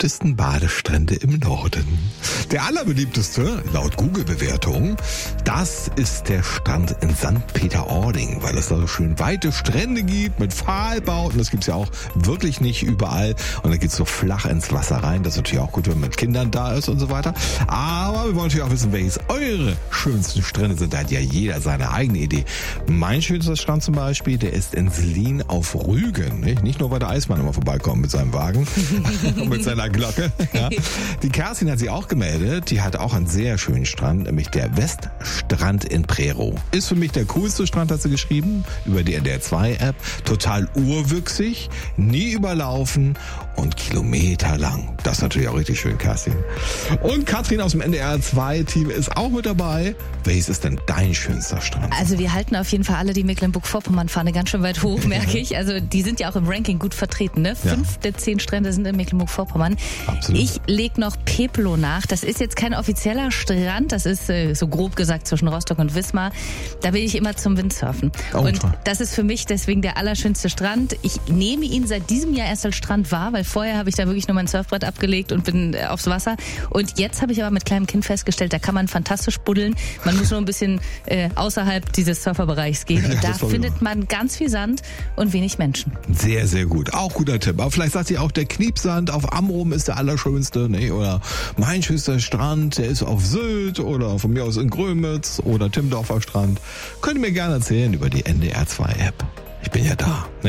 beliebtesten Badestrände im Norden. Der allerbeliebteste, laut Google-Bewertung, das ist der Strand in St. Peter-Ording, weil es da so schön weite Strände gibt mit Pfahlbauten. Das gibt's ja auch wirklich nicht überall. Und da geht's so flach ins Wasser rein. Das ist natürlich auch gut, wenn man mit Kindern da ist und so weiter. Aber wir wollen natürlich auch wissen, welches eure schönsten Strände sind. Da hat ja jeder seine eigene Idee. Mein schönster Strand zum Beispiel, der ist in Selin auf Rügen. Nicht nur, weil der Eismann immer vorbeikommt mit seinem Wagen und mit seiner Glocke. Ja. Die Kerstin hat sich auch gemeldet. Die hat auch einen sehr schönen Strand, nämlich der Weststrand in Prero. Ist für mich der coolste Strand, hat sie geschrieben, über die NDR2-App. Total urwüchsig, nie überlaufen und kilometerlang. Das ist natürlich auch richtig schön, Kerstin. Und Katrin aus dem NDR2-Team ist auch mit dabei. Welches ist denn dein schönster Strand? Also wir halten auf jeden Fall alle die Mecklenburg-Vorpommern-Fahne ganz schön weit hoch, merke ich. Also die sind ja auch im Ranking gut vertreten. Ne? 5 der 10 Strände sind in Mecklenburg-Vorpommern. Absolut. Ich lege noch Peplo nach. Das ist jetzt kein offizieller Strand. Das ist so grob gesagt zwischen Rostock und Wismar. Da bin ich immer zum Windsurfen. Und das ist für mich deswegen der allerschönste Strand. Ich nehme ihn seit diesem Jahr erst als Strand wahr, weil vorher habe ich da wirklich nur mein Surfbrett abgelegt und bin aufs Wasser. Und jetzt habe ich aber mit kleinem Kind festgestellt, da kann man fantastisch buddeln. Man muss nur ein bisschen außerhalb dieses Surferbereichs gehen. Und da findet man ganz viel Sand und wenig Menschen. Sehr, sehr gut. Auch guter Tipp. Aber vielleicht sagt ihr auch, der Kniepsand auf Amrum ist der allerschönste. Ne? Oder mein schönster Strand, der ist auf Sylt oder von mir aus in Grömitz oder Timmendorfer Strand. Könnt ihr mir gerne erzählen über die NDR2-App. Ich bin ja da. Ne?